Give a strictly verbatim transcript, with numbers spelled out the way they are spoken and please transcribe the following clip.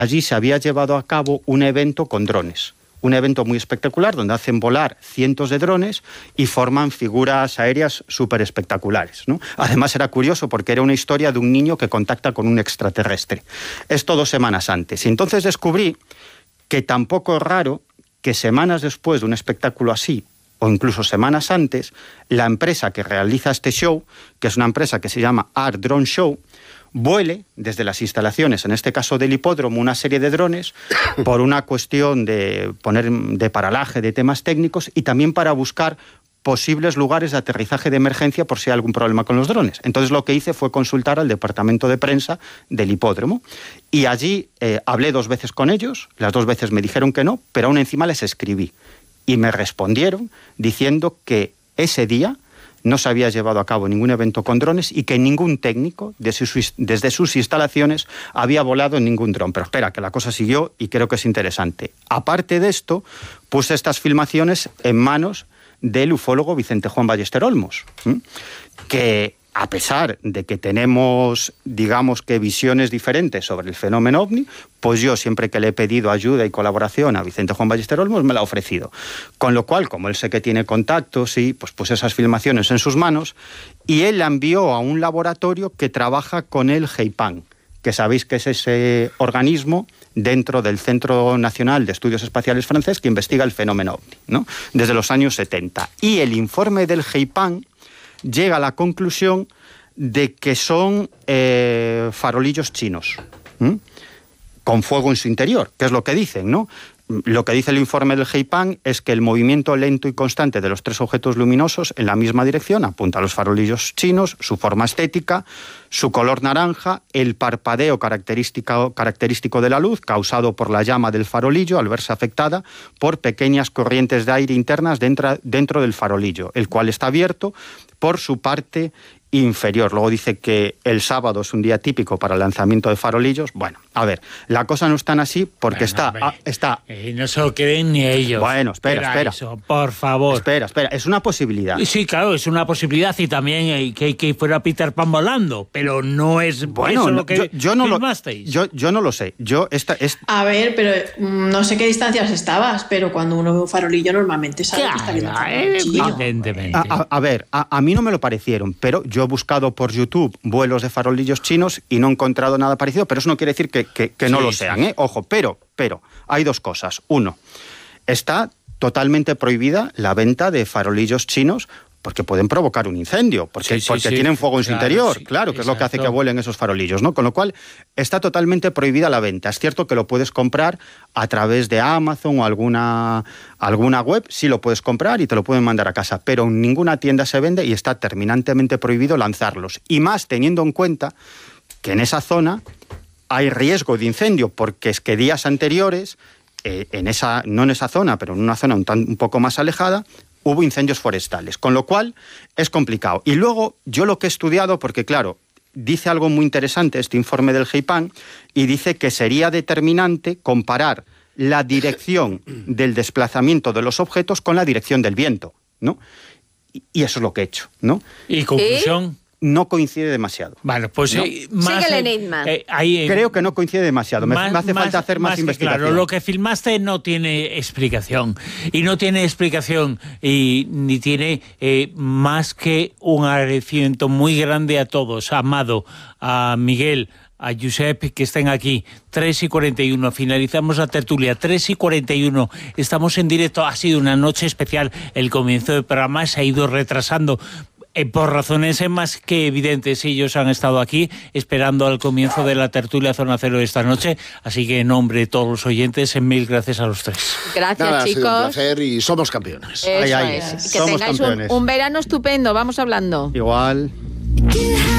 allí se había llevado a cabo un evento con drones. Un evento muy espectacular donde hacen volar cientos de drones y forman figuras aéreas súper espectaculares, ¿no? Además era curioso porque era una historia de un niño que contacta con un extraterrestre. Esto dos semanas antes. Y entonces descubrí que tampoco es raro que semanas después de un espectáculo así, o incluso semanas antes, la empresa que realiza este show, que es una empresa que se llama Art Drone Show, vuele desde las instalaciones, en este caso del hipódromo, una serie de drones por una cuestión de poner de paralaje de temas técnicos y también para buscar posibles lugares de aterrizaje de emergencia por si hay algún problema con los drones. Entonces lo que hice fue consultar al departamento de prensa del hipódromo y allí eh, hablé dos veces con ellos, las dos veces me dijeron que no, pero aún encima les escribí y me respondieron diciendo que ese día no se había llevado a cabo ningún evento con drones y que ningún técnico desde sus, desde sus instalaciones había volado en ningún dron. Pero espera, que la cosa siguió y creo que es interesante. Aparte de esto, puse estas filmaciones en manos del ufólogo Vicente Juan Ballester Olmos, ¿m? que a pesar de que tenemos, digamos que visiones diferentes sobre el fenómeno ovni, pues yo siempre que le he pedido ayuda y colaboración a Vicente Juan Ballester Olmos me la ha ofrecido. Con lo cual, como él sé que tiene contactos, sí, pues puse esas filmaciones en sus manos y él la envió a un laboratorio que trabaja con el GEIPAN, que sabéis que es ese organismo dentro del Centro Nacional de Estudios Espaciales francés que investiga el fenómeno ovni, ¿no? Desde los años setenta. Y el informe del GEIPAN llega a la conclusión de que son eh, farolillos chinos, ¿m? con fuego en su interior, que es lo que dicen, ¿no? Lo que dice el informe del GEIPAN es que el movimiento lento y constante de los tres objetos luminosos en la misma dirección apunta a los farolillos chinos, su forma estética, su color naranja, el parpadeo característico, característico de la luz causado por la llama del farolillo al verse afectada por pequeñas corrientes de aire internas dentro, dentro del farolillo, el cual está abierto por su parte inferior. Luego dice que el sábado es un día típico para el lanzamiento de farolillos. Bueno, a ver, la cosa no es tan así porque bueno, está... Hombre, ah, está eh, no se lo creen ni ellos. Bueno, espera, espera. Eso, por favor. Espera, espera, es una posibilidad. Sí, claro, es una posibilidad y también eh, que, que fuera Peter Pan volando, pero no es bueno, eso no, lo que yo, yo no filmasteis. Lo, yo, yo no lo sé. Yo esta, es... A ver, pero no sé qué distancias estabas, pero cuando uno ve un farolillo normalmente sabe ya, que está viendo un eh, farolillo. evidentemente. A, a, a ver, a, a mí no me lo parecieron, pero yo he buscado por YouTube vuelos de farolillos chinos y no he encontrado nada parecido, pero eso no quiere decir que, que, que no sí, lo sí. sean, ¿eh? Ojo, pero, pero hay dos cosas. Uno, está totalmente prohibida la venta de farolillos chinos porque pueden provocar un incendio, porque, sí, sí, porque sí, tienen fuego en su claro, interior, sí, claro, que exacto. es lo que hace que vuelen esos farolillos, ¿no? Con lo cual, está totalmente prohibida la venta. Es cierto que lo puedes comprar a través de Amazon o alguna, alguna web, sí lo puedes comprar y te lo pueden mandar a casa, pero en ninguna tienda se vende y está terminantemente prohibido lanzarlos. Y más teniendo en cuenta que en esa zona hay riesgo de incendio, porque es que días anteriores, eh, en esa, no en esa zona, pero en una zona un, tan, un poco más alejada, hubo incendios forestales, con lo cual es complicado. Y luego, yo lo que he estudiado, porque claro, dice algo muy interesante este informe del GEIPAN, y dice que sería determinante comparar la dirección del desplazamiento de los objetos con la dirección del viento, ¿no? Y, y eso es lo que he hecho, ¿no? ¿Y conclusión? No coincide demasiado. Bueno, pues ¿no? eh, más, Sigue el enigma. eh, hay, eh, Creo que no coincide demasiado. Me, más, me hace más, falta hacer más, más que investigación. Claro, lo que filmaste no tiene explicación. Y no tiene explicación y ni tiene eh, más que un agradecimiento muy grande a todos, a Amado, a Miguel, a Josep, que estén aquí. tres y cuarenta y uno, finalizamos la tertulia. tres y cuarenta y uno, estamos en directo. Ha sido una noche especial. El comienzo del programa se ha ido retrasando. Eh, por razones más que evidentes, ellos han estado aquí esperando al comienzo de la tertulia Zona Cero de esta noche, así que en nombre de todos los oyentes, mil gracias a los tres. Gracias, Nada, chicos. Ha sido un placer y somos campeones. Eso Ay, ay, es. Que somos tengáis un, campeones. un verano estupendo. Vamos hablando. Igual.